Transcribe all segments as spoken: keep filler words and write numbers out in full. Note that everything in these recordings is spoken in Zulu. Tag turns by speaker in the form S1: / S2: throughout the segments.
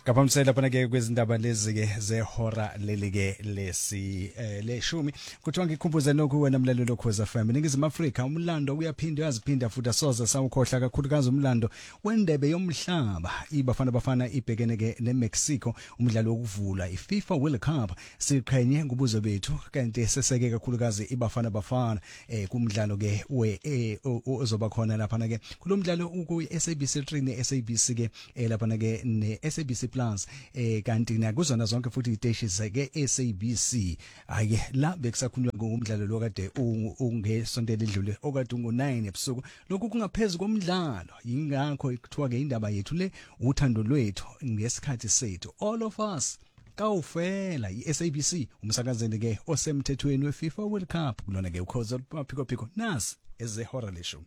S1: Ngaphamsela lapha ke kwezindaba lezi ke zehora leli ke lesi leshumi kuthiwa ngikhumbuze lokhu wena mlalelo lokhoza F M ningizima Africa umlando uyaphinda uyaziphinda futhi asoza sawukhohla kakhulu kazi umlando wendebe yomhlaba ibafana bafana ibhekene ke neMexico umdlalo wokuvula iFIFA World Cup siqhenye ngubuzo bethu kanti seseke kakhulu kazi ibafana bafana eh kumdlalo ke we ozoba khona lapha ke kulomdlalo ku S A B C three ne S A B C ke lapha ke ne S A B C Plus eh kanti nakuzona zonke futhi iteshi zake S A B C ake la bekusakhulunywa ngomdlalo lo kade ungesontele idlule okade ungo nine ebusuku lokhu kungaphezulu komdlalo ingakho kuthiwa ke indaba yethu le uthando lwethu ngesikhathi sethu all of us kawufela iS A B C umsakazeni ke osemthethweni weFIFA World Cup kulona ke ukhoza maphiko phiko nasi ezehora lesho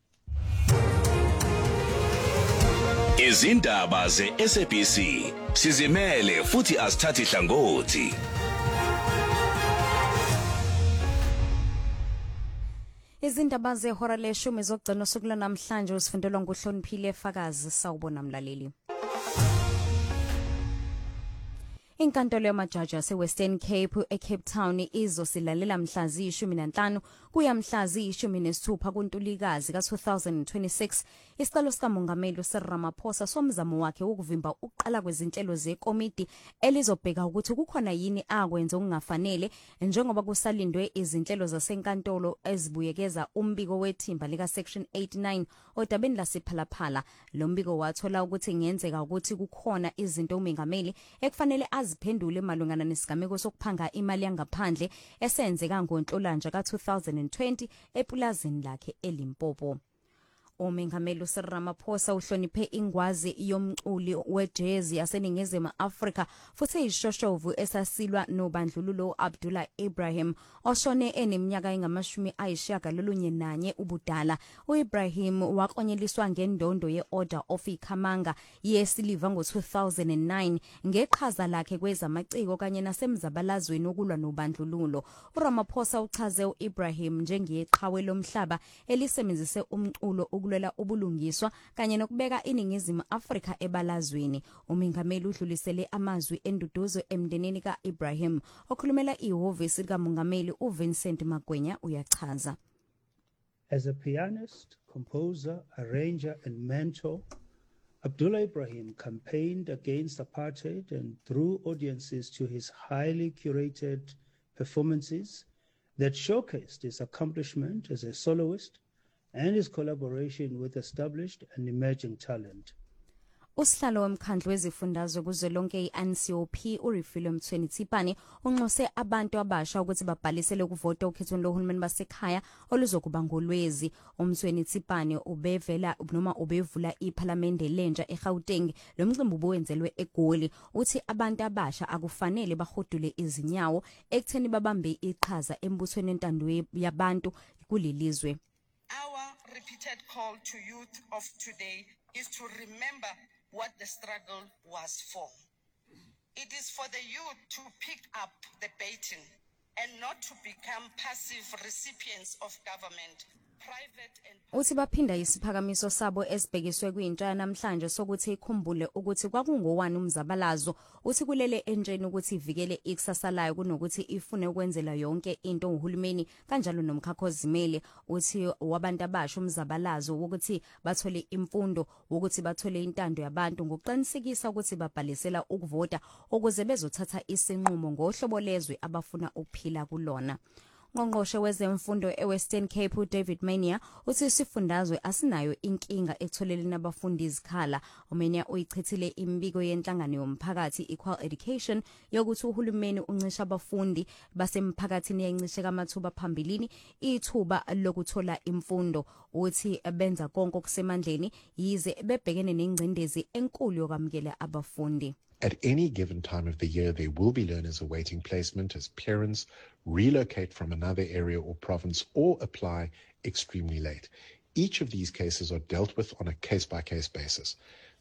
S2: izindaba ze-S A B C sizimele futhi asithathi hlangothi.
S3: Izindaba zehora leshumi zokugcina usuku namhlanje usifundelwa nguhloniphile Fakazi sawubona mlaleli. Inkantolo yamajaji yaseWestern Cape eCape Town izosilalela mhla ziyishumi nanhlanu kuya mhla ziyishumi nesithupha kuNtulikazi ka two thousand twenty-six isicelo sikamongameli uCyril Ramaphosa somzamo wakhe ukuvimba uqala kwezinhlelo zekomiti elizobheka ukuthi kukhona yini akwenza okungafanele njengoba kusalindwe izinhlelo zasenkantolo ezibuyekeza umbiko wethimba lika section eighty-nine odabeni lasephalaphala lo mbiko wathola ukuthi ngenzeka ukuthi kukhona izinto umengameli ekufanele aziphendule malungana nesigameko sokuphanga imali yangaphandle esenzeka ngoNhlolanja ka two thousand twenty epulazini lakhe eLimpopo. Umengameli uCyril Ramaphosa uhloniphe ingwazi yomculi wejazz yaseNingizimu Afrika futhi eyishoshovu esasilwa nobandlululo Abdullah Ibrahim oshone eneminyaka engamashumi ayishagalolunye nanye ubudala. uIbrahim waklonyeliswa ngendondo yeOrder of Ikhamanga yesiliva ngo two thousand nine ngeqhaza lakhe kwezamaciko kanye nasemzabalazweni okulwa nobandlululo. uRamaphosa uchaze uIbrahim njengeqhawe lomhlaba elisebenzise umculo ukulela ubulungiswa kanye nokubeka iNingizimu Afrika ebalazweni. Umengameli udlulisele amazwi enduduzo emndenini kaIbrahim okhulumela ihhovisi likamongameli uVincent Magwenya uyachaza.
S4: As a pianist, composer, arranger and mentor, Abdullah Ibrahim campaigned against apartheid and drew audiences to his highly curated performances that showcased his accomplishment as a soloist and his collaboration with established and emerging talent.
S3: Usihlalo womkhandlu wezifundazwe kuzwelonke i-N C O P uRefilwe Mthweni-Tsipane unxuse abantu abasha ukuthi babhalisele ukuvota okhethweni lohulumeni basekhaya oluzokuba ngolwezi. uMthweni-Tsipane ubevela noma ubevula iPhalamende lentsha eGauteng lo mcimbi ubuwenzelwe eGoli uthi abantu abasha akufanele bahodule izinyawo ekutheni babambe iqhaza embuthweni entando yabantu kulelizwe.
S5: Our repeated call to youth of today is to remember what the struggle was for. It is for the youth to pick up the baton and not to become passive recipients of government.
S3: Uthi baphinda isiphakamiso sabo esibhekiswe kwintsha namhlanje sokuthi ikhumbule ukuthi kwakungowani umzabalazo uthi kulele entsheni ukuthi ivikele ikusasa layo kunokuthi ifune ukwenzela yonke into uhulumeni kanjalo nomkhakha ozimele. Uthi wabantu abasha umzabalazo ukuthi bathole imfundo ukuthi bathole intando yabantu ngokuqinisekisa ukuthi babhalisela ukuvota ukuze bezothatha isinqumo ngohlobo lezwe abafuna ukuphila kulona. Ngqongqoshe wezemfundo eWestern Cape uDavid Mania uthi isifundazwe asinayo inkinga ekutholeleni abafundi izikhala. uMania uyichithile imbiko yenhlangano yomphakathi Equal Education yokuthi uhulumeni uncisha abafundi basemphakathini yayincisheka amathuba phambilini ithuba lokuthola imfundo. Uthi benza konke okusemandleni yize bebhekene nengcindezi enkulu yokwamukela abafundi.
S6: At any given time of the year, there will be learners awaiting placement as parents relocate from another area or province or apply extremely late. Each of these cases are dealt with on a case-by-case basis.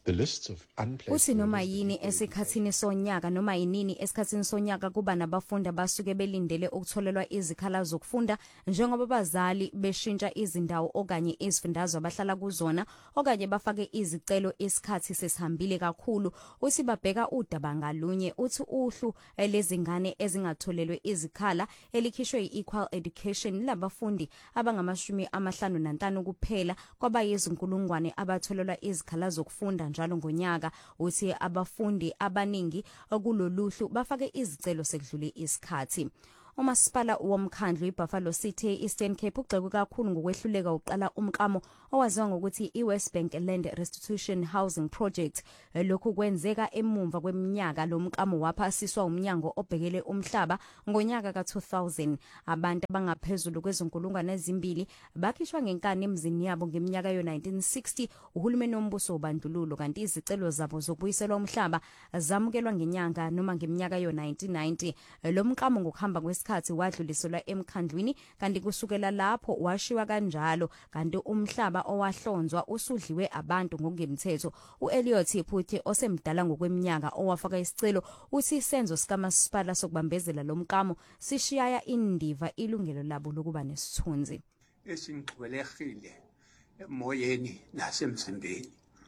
S6: The lists of unplaced
S3: Uthi noma
S6: learners
S3: yini esikhathini sonyaka noma yinini esikhathini sonyaka kuba nabafundi abasuke belindele ukutholelwa izikhala zokufunda njengoba abazali beshintsha izindawo okanye izifundazwe abahlala kuzona okanye bafake izicelo isikhathi sesihambile kakhulu. Uthi babheka udaba ngalunye uthi uhlu lezingane ezingatholelwe izikhala elikhishwe i-Equal Education labafundi abangamashumi amahlanu nanhlanu kuphela kwabayizinkulungwane abatholelwa izikhala zokufunda njalo ngonyaka. Uthi abafundi abaningi kuloluhlu bafake izicelo sekudlule isikhathi. Umasipala womkhandlu iBuffalo City Eastern Cape ugxekwe kakhulu ngokwehluleka uqala umkamo owaziwa ngokuthi iWest Bank Land Restitution Housing Project. Lokhu kwenzeka emumva kweminyaka lo mkamo waphasiswa umnyango obhekele umhlaba ngonyaka ka two thousand. Abantu abangaphezulu kwezinkulungwane ezimbili bakhishwa ngenkani emzini yabo ngeminyaka yo nineteen sixty uhulumeni wombuso obandlululo, kanti izicelo zabo zokubuyiselwa umhlaba zamukelwa ngenyanga noma ngeminyaka yo nineteen ninety. Lo mkamo ngokuhamba kwesikhathi wadluliselwa emkhandlwini kanti kusukela lapho washiwa kanjalo, kanti umhlaba owahlonzwa usudliwe abantu ngokungemthetho. uElliot Iphuthi osemdala ngokweminyaka owafaka isicelo uthi isenzo sikamasipala sokubambezela lo mkamo sishiyaya indiva ilungelo labo lokuba nesithunzi
S7: esingcwelekile emoyeni nasemzimbeni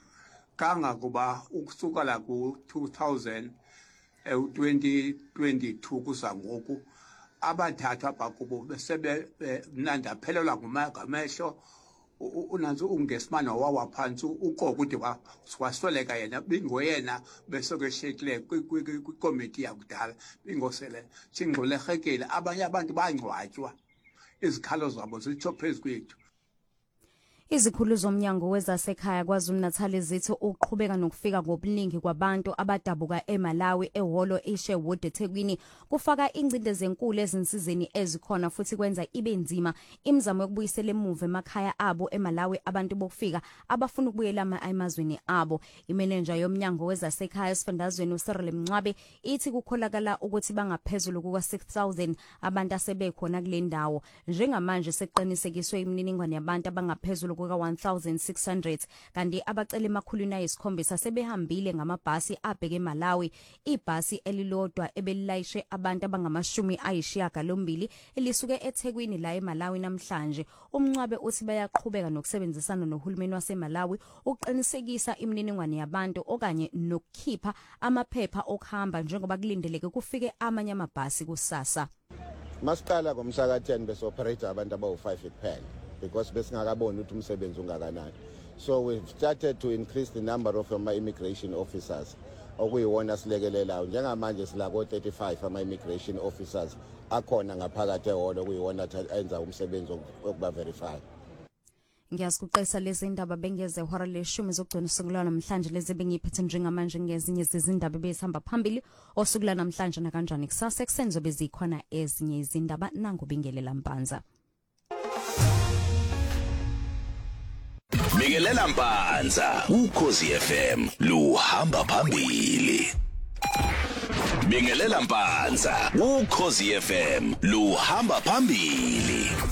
S7: kangakuba ukusuka la ku two thousand u twenty twenty-two kuza ngoku abathathu abakubo besebe mnanda phelelwa ngumagamehlo unanzo ungesimana wawaphansi uqoko ukuthi wasweleka yena bingoyena besoke shekile kwikomiti yakudala bingosele singxolekekile abanye abantu bangcwatshwa izikhalo zabo zitho phezukwethu.
S3: Izikhulu zomnyango wezasekhaya KwaZulu-Natal zithi uqhubeka nokufika ngobuningi kwabantu abadabuka eMalawi ehholo eSherwood eThekwini kufaka ingcindezi enkulu ezinsizeni ezikhona futhi kwenza ibe nzima imizamo yokubuyisela emuva emakhaya abo eMalawi abantu bokufika abafuna ukubuyela emazweni abo. Imeneja yomnyango wezasekhaya esifundazweni uCyril Mncwabe ithi kukholakala ukuthi bangaphezulu kuka six thousand abantu asebekhona kule ndawo. Njengamanje seqinisekiswe imininingwane yabantu abangaphezulu kuka one thousand six hundred kanti abacela emakhulwini ayisikhombisa sebehambile ngamabhasi abheke eMalawi. Ibhasi elilodwa ebelilayishe abantu abangamashumi ayisishiyagalombili elisuke eThekwini la eMalawi namhlanje. Umncwabe uthi bayaqhubeka nokusebenzisana nohulumeni waseMalawi uqinisekisa imininingwane yabantu okanye nokukhipha amaphepha okuhamba njengoba kulindeleke kufike amanye amabhasi kusasa.
S8: Masiqala ngomhla ka ten bese operate abantu abawu five kuphela because besingakaboni ukuthi umsebenzi ungakanani. So we've started to increase the number of ama immigration officers okuyiwona silekelelayo. Njengamanje silako thirty-five ama immigration officers akhona ngaphakathi ehholo okuyiwona enza umsebenzi okuba verify.
S3: Ngiyasikuqesa lezi indaba bengeze ihora leshumi zokugcina usukulana namhlanje lezi bengiphethe njengamanje ngezinye izindaba bezihamba phambili osukulana namhlanje na kanjani kusasa kusenzo bezikhona ezinye izindaba nangu bingelela Mpanza.
S2: Bingelela Mpanza uKhosi F M luhamba phambili. Bingelela Mpanza uKhosi F M luhamba phambili.